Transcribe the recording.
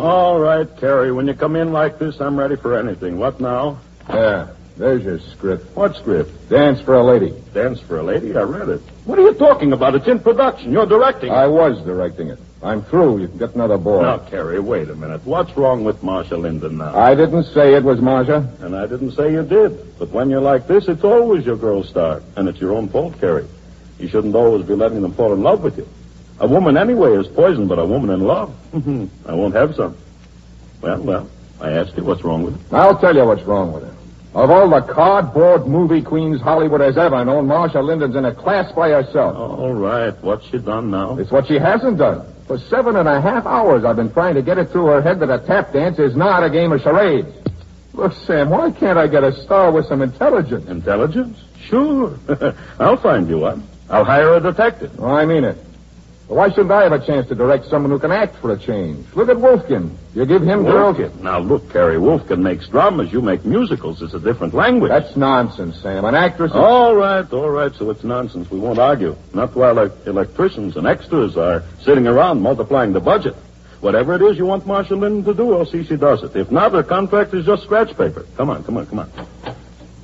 All right, Carrie. When you come in like this, I'm ready for anything. What now? Yeah, there's your script. What script? Dance for a Lady. Dance for a Lady? I read it. What are you talking about? It's in production. You're directing it. I was directing it. I'm through. You can get another boy. Now, Carrie, wait a minute. What's wrong with Marcia Linden now? I didn't say it was Marcia. And I didn't say you did. But when you're like this, it's always your girl's star. And it's your own fault, Carrie. You shouldn't always be letting them fall in love with you. A woman anyway is poison, but a woman in love, I won't have some. Well, I asked you what's wrong with it. I'll tell you what's wrong with her. Of all the cardboard movie queens Hollywood has ever known, Marcia Linden's in a class by herself. All right. What's she done now? It's what she hasn't done. For 7.5 hours, I've been trying to get it through her head that a tap dance is not a game of charades. Look, Sam, why can't I get a star with some intelligence? Intelligence? Sure. I'll find you one. I'll hire a detective. Oh, I mean it. But why shouldn't I have a chance to direct someone who can act for a change? Look at Wolfkin. You give him girls. Wolfkin? Now, look, Carrie, Wolfkin makes dramas. You make musicals. It's a different language. That's nonsense, Sam. An actress is... All right. So it's nonsense. We won't argue. Not while electricians and extras are sitting around multiplying the budget. Whatever it is you want Marcia Linden to do, I'll see she does it. If not, her contract is just scratch paper. Come on.